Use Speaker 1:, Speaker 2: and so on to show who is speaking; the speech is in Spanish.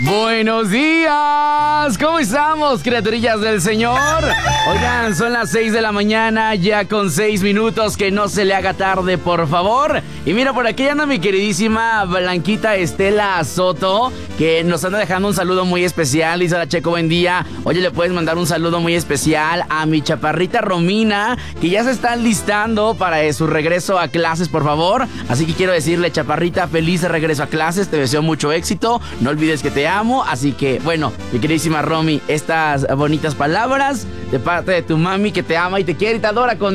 Speaker 1: Buenos días, ¿cómo estamos, criaturillas del Señor? Oigan, son las 6 de la mañana, ya con 6 minutos, que no se le haga tarde, por favor. Y mira, por aquí anda mi queridísima Blanquita Estela Soto, que nos anda dejando un saludo muy especial. Dice: hola, Checo, buen día. Oye, le puedes mandar un saludo muy especial a mi chaparrita Romina, que ya se está listando para su regreso a clases, por favor. Así que quiero decirle, chaparrita, feliz regreso a clases, te deseo mucho éxito, no olvides que te amo. Así que, bueno, mi queridísima Romy, estas bonitas palabras de parte de tu mami, que te ama y te quiere y te adora con